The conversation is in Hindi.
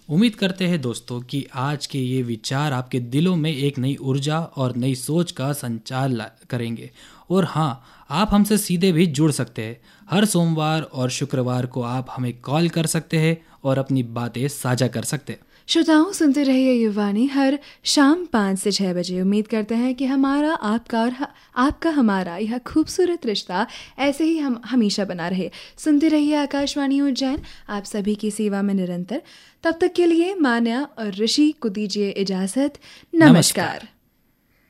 उम्मीद करते हैं दोस्तों कि आज के ये विचार आपके दिलों में एक नई ऊर्जा और नई सोच का संचार करेंगे। और हाँ, आप हमसे सीधे भी जुड़ सकते हैं। हर सोमवार और शुक्रवार को आप हमें कॉल कर सकते हैं और अपनी बातें साझा कर सकते हैं। श्रोताओं, सुनते रहिए युवानी हर शाम 5 से 6 बजे। उम्मीद करते हैं कि हमारा आपका और आपका हमारा यह खूबसूरत रिश्ता ऐसे ही हम हमेशा बना रहे। सुनते रहिए आकाशवाणी उज्जैन, आप सभी की सेवा में निरंतर। तब तक के लिए मान्या और ऋषि को दीजिए इजाजत। नमस्कार।